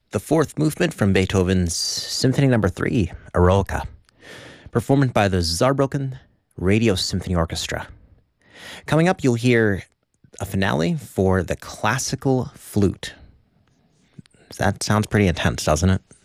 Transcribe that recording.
the fourth movement from Beethoven's Symphony No. 3, Eroica, performed by the Saarbrücken Radio Symphony Orchestra. Coming up, you'll hear a finale for the classical flute. That sounds pretty intense, doesn't it?